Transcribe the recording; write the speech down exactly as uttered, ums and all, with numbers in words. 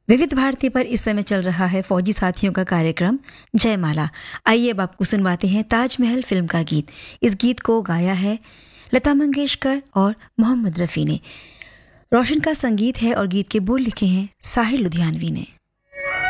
विविध भारती पर इस समय चल रहा है फौजी साथियों का कार्यक्रम जयमाला। आइए अब आपको सुनवाते हैं ताजमहल फिल्म का गीत। इस गीत को गाया है लता मंगेशकर और मोहम्मद रफ़ी ने। रोशन का संगीत है और गीत के बोल लिखे हैं साहिर लुधियानवी ने।